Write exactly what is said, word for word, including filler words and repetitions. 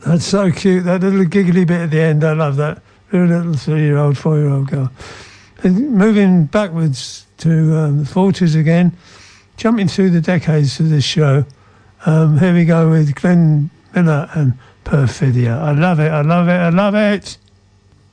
That's so cute. That little giggly bit at the end. I love that. Little three-year-old, four-year-old girl. And moving backwards to um, the forties again, jumping through the decades of this show. Um, here we go with Glenn Miller and Perfidia. I love it. I love it. I love it.